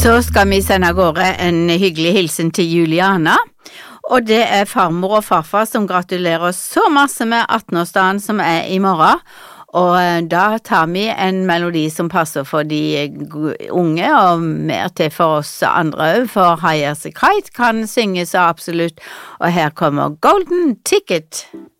Så skal vi sende av gårde en hyggelig hilsen til Juliana, og det farmor og farfar som gratulerer oss så masse med 18-årsdagen som I morgen, og da tar vi en melodi som passer for de unge og mer til for oss andre, for High As A Kite kan synges absolutt, og her kommer Golden Ticket.